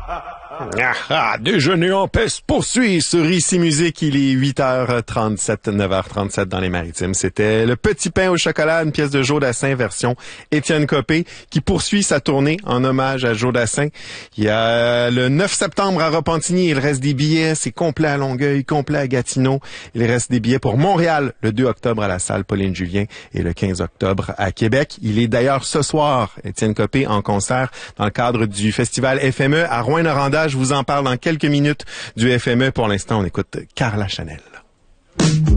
Déjeuner en paix se poursuit sur Ici Musique. Il est 8h37, 9h37 dans les Maritimes. C'était Le Petit Pain au chocolat, une pièce de Joe Dassin version Étienne Copé, qui poursuit sa tournée en hommage à Joe Dassin. Il y a le 9 septembre à Repentigny, il reste des billets. C'est complet à Longueuil, complet à Gatineau. Il reste des billets pour Montréal, le 2 octobre à la salle Pauline Julien et le 15 octobre à Québec. Il est d'ailleurs ce soir, Étienne Copé, en concert dans le cadre du festival FME à Rouyn-Noranda. Je vous en parle dans quelques minutes du FME. Pour l'instant, on écoute Carla Chanel.